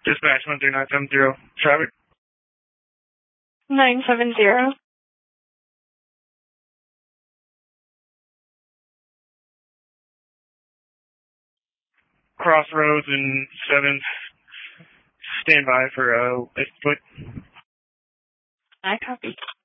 Dispatch 13970. Traffic. 970. Crossroads and 7th. Stand by for lift foot. I copy.